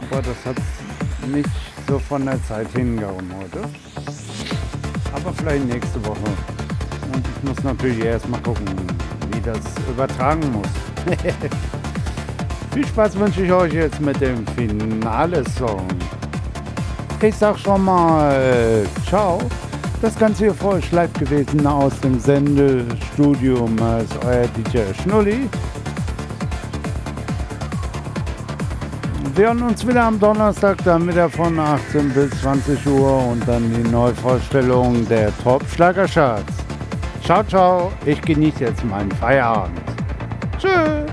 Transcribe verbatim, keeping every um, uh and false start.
aber das hat nicht so von der Zeit hingehauen heute. Aber vielleicht nächste Woche. Und ich muss natürlich erstmal gucken, wie das übertragen muss. Viel Spaß wünsche ich euch jetzt mit dem Finale-Song. Ich sag schon mal ciao. Das Ganze hier für euch live gewesen aus dem Sendestudio. Das ist euer D J Schnulli. Wir hören uns wieder am Donnerstag, dann wieder von achtzehn bis zwanzig Uhr und dann die Neuvorstellung der Top-Schlagercharts. Ciao, ciao. Ich genieße jetzt meinen Feierabend. Tschüss.